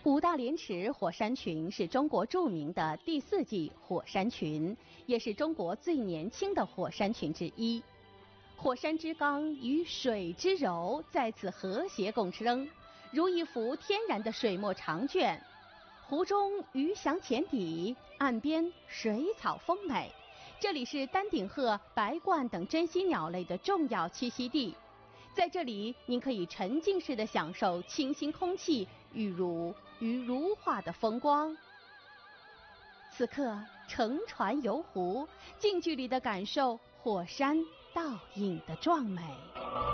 五大连池火山群是中国著名的第4纪火山群，也是中国最年轻的火山群之一。火山之刚与水之柔在此和谐共生，如一幅天然的水墨长卷。湖中鱼翔浅底，岸边水草丰美。这里是丹顶鹤、白鹳等珍稀鸟类的重要栖息地。在这里，您可以沉浸式地享受清新空气与如画的风光。此刻乘船游湖，近距离地感受火山倒影的壮美。